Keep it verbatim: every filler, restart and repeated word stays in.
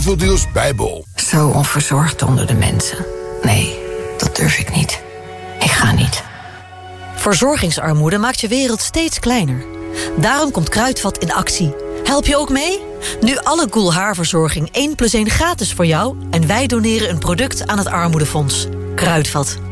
Krokodil's Bijbel. Zo onverzorgd onder de mensen. Nee, dat durf ik niet. Ik ga niet. Verzorgingsarmoede maakt je wereld steeds kleiner. Daarom komt Kruidvat in actie. Help je ook mee? Nu alle Cool haarverzorging één plus één gratis voor jou... en wij doneren een product aan het Armoedefonds. Kruidvat.